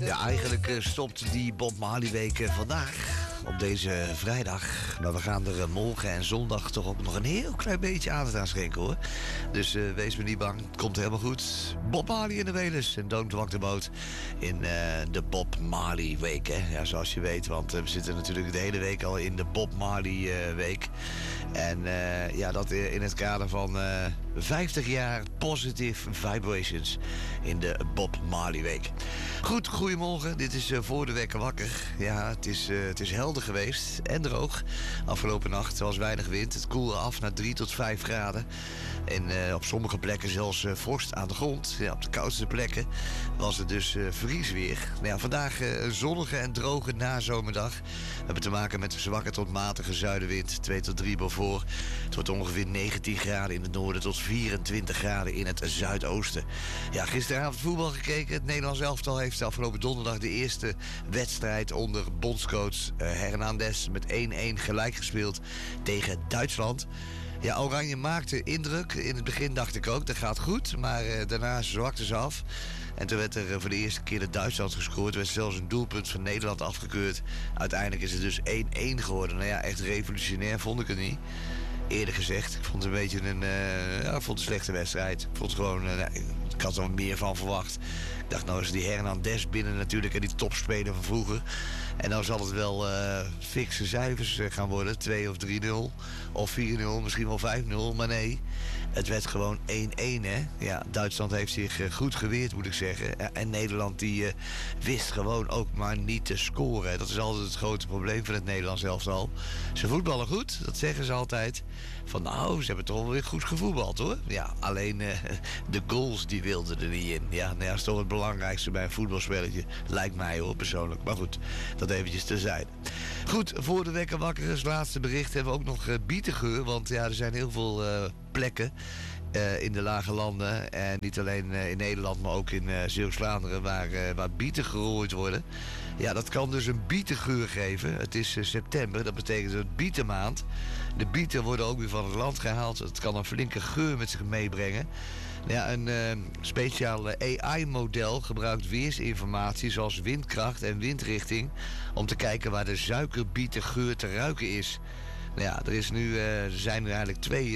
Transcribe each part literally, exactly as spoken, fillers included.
Ja, eigenlijk uh, stopt die Bob Marley week uh, vandaag. Op deze vrijdag. Maar we gaan er uh, morgen en zondag toch ook nog een heel klein beetje aandacht aan schenken, hoor. Dus uh, wees me niet bang. Het komt helemaal goed. Bob Marley in de Welis. En Don't Rock the Boat in uh, de Bob Marley week, hè. Ja, zoals je weet. Want uh, we zitten natuurlijk de hele week al in de Bob Marley uh, week. En uh, ja, dat uh, in het kader van uh, vijftig jaar Positive Vibrations in de Bob Marley week. Goed, goedemorgen. Dit is uh, voor de wekker wakker. Ja, het is, uh, het is helder geweest en droog. Afgelopen nacht was weinig wind. Het koelde af naar drie tot vijf graden. En uh, op sommige plekken zelfs uh, vorst aan de grond. Ja, op de koudste plekken was het dus uh, vriesweer. Nou ja, vandaag uh, een zonnige en droge nazomerdag. We hebben te maken met een zwakke tot matige zuidenwind. twee tot drie boven. Het wordt ongeveer negentien graden in het noorden tot vierentwintig graden in het zuidoosten. Ja, gisteravond voetbal gekeken. Het Nederlands elftal heeft afgelopen donderdag de eerste wedstrijd onder bondscoach uh, Hernandez met één-één gelijk gespeeld tegen Duitsland. Ja, Oranje maakte indruk. In het begin dacht ik ook, dat gaat goed. Maar uh, daarna zwakte ze af. En toen werd er uh, voor de eerste keer in Duitsland gescoord. Er werd zelfs een doelpunt van Nederland afgekeurd. Uiteindelijk is het dus één-één geworden. Nou ja, echt revolutionair vond ik het niet. Eerder gezegd, ik vond het een beetje een, uh, ja, ik vond het een slechte wedstrijd. Ik vond het gewoon, uh, ik had er wel meer van verwacht. Ik dacht, nou is die Hernandez binnen natuurlijk en die topspeler van vroeger. En nou zal het wel uh, fikse cijfers uh, gaan worden. twee of drie nul of vier nul, misschien wel vijf nul. Maar nee, het werd gewoon één-één, hè. Ja, Duitsland heeft zich uh, goed geweerd, moet ik zeggen. Ja, en Nederland die uh, wist gewoon ook maar niet te scoren. Dat is altijd het grote probleem van het Nederlands elftal. Ze voetballen goed, dat zeggen ze altijd. Van nou, ze hebben toch wel weer goed gevoetbald, hoor. Ja, alleen uh, de goals die wilden er niet in. Ja, nou ja, dat is toch het belangrijkste bij een voetbalspelletje. Lijkt mij, hoor, persoonlijk. Maar goed, dat eventjes terzijde. Goed, voor de wekker wakker is laatste bericht hebben we ook nog uh, bietegeur. Want ja, er zijn heel veel uh, plekken uh, in de lage landen. En niet alleen uh, in Nederland, maar ook in uh, Zeeuws-Vlaanderen waar, uh, waar bieten gerooid worden. Ja, dat kan dus een bietengeur geven. Het is uh, september, dat betekent een bietenmaand. De bieten worden ook weer van het land gehaald. Het kan een flinke geur met zich meebrengen. Ja, een uh, speciaal A I-model gebruikt weersinformatie zoals windkracht en windrichting om te kijken waar de suikerbietengeur te ruiken is. Nou ja, er, is nu, uh, er zijn nu eigenlijk twee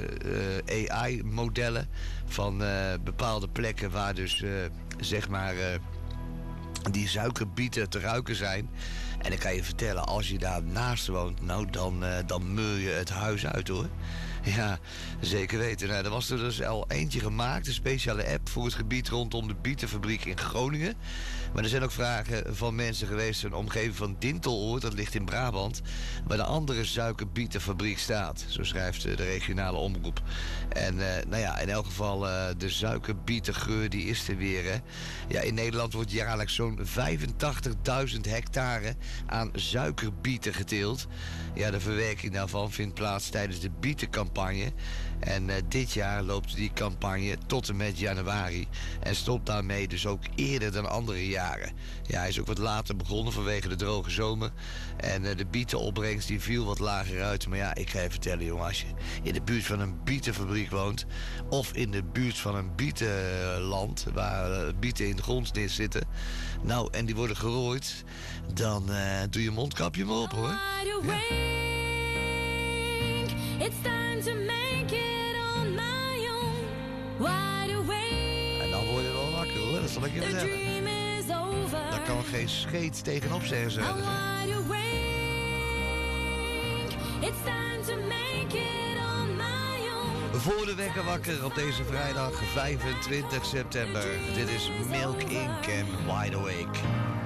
uh, uh, A I-modellen van uh, bepaalde plekken waar dus, uh, zeg maar, uh, die suikerbieten te ruiken zijn. En ik kan je vertellen, als je daar naast woont, nou dan, uh, dan meur je het huis uit, hoor. Ja, zeker weten. Nou, er was er dus al eentje gemaakt, een speciale app voor het gebied rondom de bietenfabriek in Groningen. Maar er zijn ook vragen van mensen geweest in de omgeving van Dinteloord, dat ligt in Brabant, waar de andere suikerbietenfabriek staat. Zo schrijft de regionale omroep. En uh, nou ja, in elk geval uh, de suikerbietengeur, die is er weer, hè. Ja, in Nederland wordt jaarlijks zo'n vijfentachtigduizend hectare aan suikerbieten geteeld. Ja, de verwerking daarvan vindt plaats tijdens de bietencampagne. En uh, dit jaar loopt die campagne tot en met januari. En stopt daarmee dus ook eerder dan andere jaren. Ja, hij is ook wat later begonnen vanwege de droge zomer. En uh, de bietenopbrengst die viel wat lager uit. Maar ja, ik ga je vertellen, jongen, als je in de buurt van een bietenfabriek woont, of in de buurt van een bietenland waar uh, bieten in de grond zitten, nou, en die worden gerooid, dan uh, doe je mondkapje maar op, hoor. Ja. It's time to make it on my own. Wide awake. En dan word je wel wakker, hoor. Dat zal ik je vertellen. Daar kan geen scheet tegenop zeggen, ze. Wide awake. It's time to make it on my own. Voor de wekker wakker op deze vrijdag vijfentwintig september. Dit is Milk Inc en Wide Awake.